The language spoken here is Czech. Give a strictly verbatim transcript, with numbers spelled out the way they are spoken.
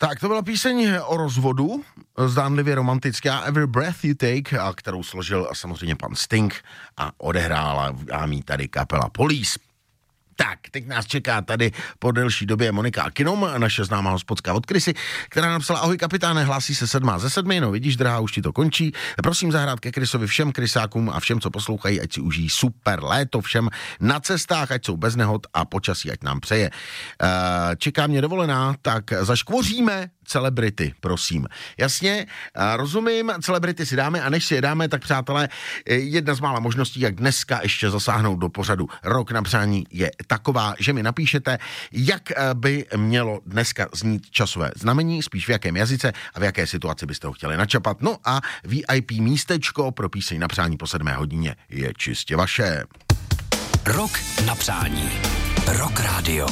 Tak to byla píseň o rozvodu, zdánlivě romantická Every Breath You Take, a kterou složil samozřejmě pan Sting a odehrála nám ji tady kapela Police. Tak, teď nás čeká tady po delší době Monika Akinom, naše známá hospodská od Krysy, která napsala: ahoj kapitáne, hlásí se sedmá ze sedmi, no vidíš, drahá, už ti to končí. Prosím zahrát ke Krysovi všem krysákům a všem, co poslouchají, ať si užijí super léto, všem na cestách, ať jsou bez nehod a počasí, ať nám přeje. Čeká mě dovolená, tak zaškvoříme celebrity, prosím. Jasně, rozumím, celebrity si dáme, a než si je dáme, tak přátelé, jedna z mála možností, jak dneska ještě zasáhnout do pořadu Rok na přání, je taková, že mi napíšete, jak by mělo dneska znít časové znamení, spíš v jakém jazyce a v jaké situaci byste ho chtěli načapat. No a V I P místečko pro píseň na přání po sedmé hodině je čistě vaše. Rok na přání. Rock Radio.